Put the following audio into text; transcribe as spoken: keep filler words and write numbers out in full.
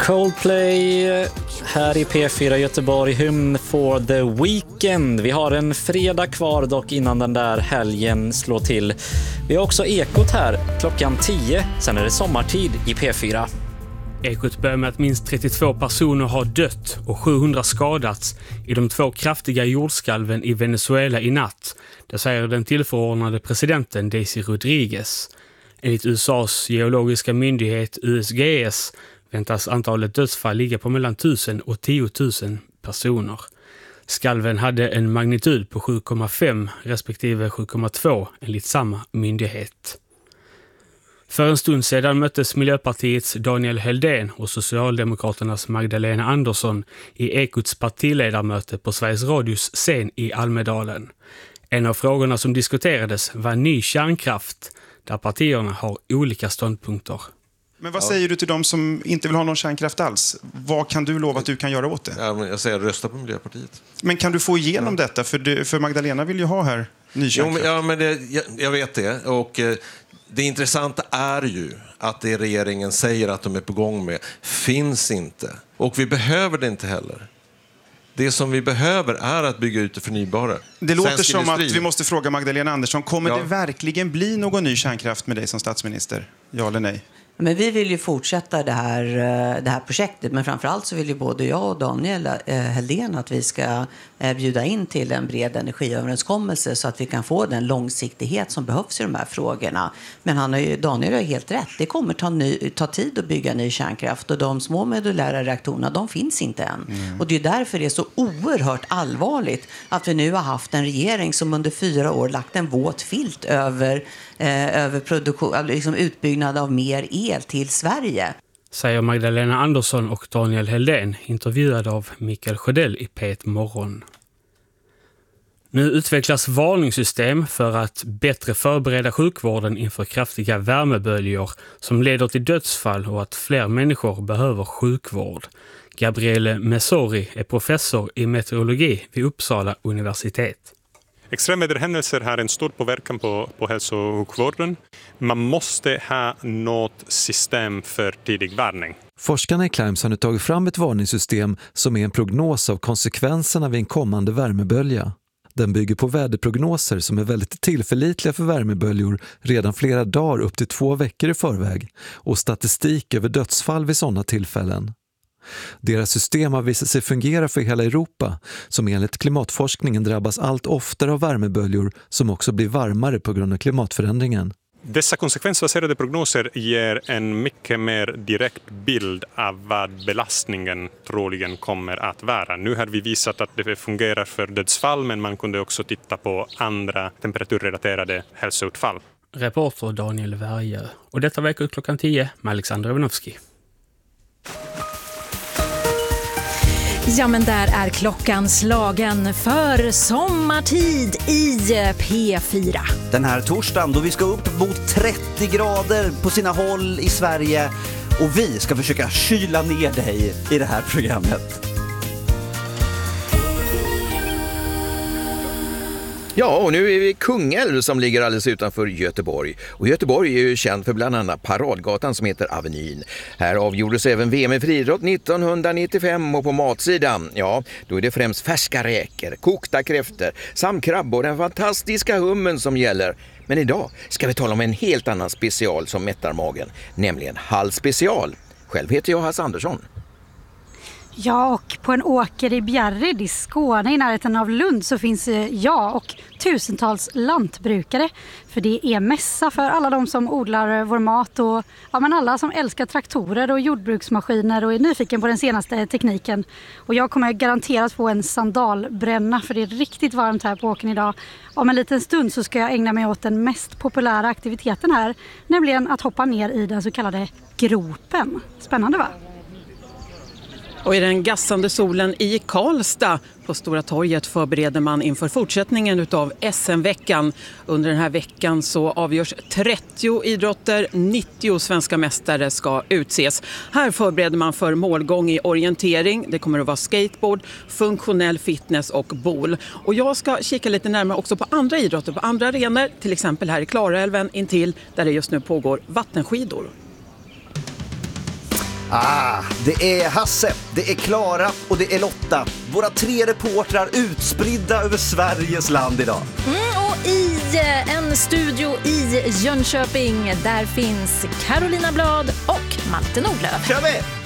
Coldplay här i P fyra Göteborg, Hymn for the Weekend. Vi har en fredag kvar dock innan den där helgen slår till. Vi har också Ekot här klockan tio, sen är det sommartid i P fyra. Ekot börjar med att minst trettiotvå personer har dött och sjuhundra skadats i de två kraftiga jordskalven i Venezuela i natt. Det säger den tillförordnade presidenten Daisy Rodriguez. Enligt U S A:s geologiska myndighet U S G S väntas antalet dödsfall ligga på mellan tusen och tio tusen personer. Skalven hade en magnitud på sju komma fem respektive sju komma två enligt samma myndighet. För en stund sedan möttes Miljöpartiets Daniel Heldén och Socialdemokraternas Magdalena Andersson i Ekots partiledarmöte på Sveriges Radios scen i Almedalen. En av frågorna som diskuterades var ny kärnkraft, där partierna har olika ståndpunkter. Men vad säger du till dem som inte vill ha någon kärnkraft alls? Vad kan du lova att du kan göra åt det? Ja, men jag säger rösta på Miljöpartiet. Men kan du få igenom ja. detta? För, det, för Magdalena vill ju ha här ny kärnkraft. Jo, men, ja, men det, jag, jag vet det. Och eh, det intressanta är ju att det regeringen säger att de är på gång med finns inte. Och vi behöver det inte heller. Det som vi behöver är att bygga ut det förnybara. Det låter Svensk som industri. att vi måste fråga Magdalena Andersson. Kommer ja. det verkligen bli någon ny kärnkraft med dig som statsminister? Ja eller nej? Men vi vill ju fortsätta det här, det här projektet. Men framförallt så vill ju både jag och Daniel Heldén att vi ska bjuda in till en bred energiöverenskommelse så att vi kan få den långsiktighet som behövs i de här frågorna. Men han har ju, Daniel har helt rätt. Det kommer ta, ny, ta tid att bygga ny kärnkraft och de små modulära reaktorerna, de finns inte än. Mm. Och det är därför det är så oerhört allvarligt att vi nu har haft en regering som under fyra år lagt en våt filt över, eh, över produktion, liksom utbyggnad av mer el till Sverige. Säger Magdalena Andersson och Daniel Heldén, intervjuad av Mikael Sjödell i P ett Morgon. Nu utvecklas varningssystem för att bättre förbereda sjukvården inför kraftiga värmeböljor som leder till dödsfall och att fler människor behöver sjukvård. Gabriele Messori är professor i meteorologi vid Uppsala universitet. Extremväderhändelser har en stor påverkan på, på hälso- och sjukvården. Man måste ha något system för tidig varning. Forskarna i Climes har nu tagit fram ett varningssystem som är en prognos av konsekvenserna vid en kommande värmebölja. Den bygger på väderprognoser som är väldigt tillförlitliga för värmeböljor redan flera dagar upp till två veckor i förväg och statistik över dödsfall vid sådana tillfällen. Deras system har visat sig fungera för hela Europa, som enligt klimatforskningen drabbas allt oftare av värmeböljor som också blir varmare på grund av klimatförändringen. Dessa konsekvensbaserade prognoser ger en mycket mer direkt bild av vad belastningen troligen kommer att vara. Nu har vi visat att det fungerar för dödsfall, men man kunde också titta på andra temperaturrelaterade hälsoutfall. Reporter Daniel Värjö. Och detta vecka ut klockan tio med Alexander Ivanovski. Ja, men där är klockan slagen för sommartid i P fyra. Den här torsdagen då vi ska upp mot trettio grader på sina håll i Sverige och vi ska försöka kyla ner dig i det här programmet. Ja, och nu är vi Kungälv som ligger alldeles utanför Göteborg. Och Göteborg är ju känd för bland annat paradgatan som heter Avenyn. Här avgjordes även V M i friidrott nittonhundranittiofem och på matsidan, ja, då är det främst färska räkor, kokta kräftor, samt krabbor och den fantastiska hummen som gäller. Men idag ska vi tala om en helt annan special som mättar magen, nämligen halsspecial. Själv heter jag Hasse Andersson. Ja, och på en åker i Bjärred i Skåne i närheten av Lund så finns jag och tusentals lantbrukare. För det är mässa för alla de som odlar vår mat och ja, men alla som älskar traktorer och jordbruksmaskiner och är nyfiken på den senaste tekniken. Och jag kommer garanterat få en sandalbränna för det är riktigt varmt här på åkern idag. Om en liten stund så ska jag ägna mig åt den mest populära aktiviteten här, nämligen att hoppa ner i den så kallade gropen. Spännande, va? Och i den gassande solen i Karlstad på Stora torget förbereder man inför fortsättningen utav S M-veckan. Under den här veckan så avgörs trettio idrotter, nittio svenska mästare ska utses. Här förbereder man för målgång i orientering, det kommer att vara skateboard, funktionell fitness och bowl. Och jag ska kika lite närmare också på andra idrotter, på andra arenor, till exempel här i Klarälven intill där det just nu pågår vattenskidor. Ah, det är Hasse, det är Klara och det är Lotta. Våra tre reportrar utspridda över Sveriges land idag. Mm, och i en studio i Jönköping, där finns Carolina Blad och Malte Nordlöf. Kör vi!